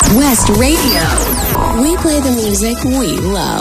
West Radio. We play the music we love.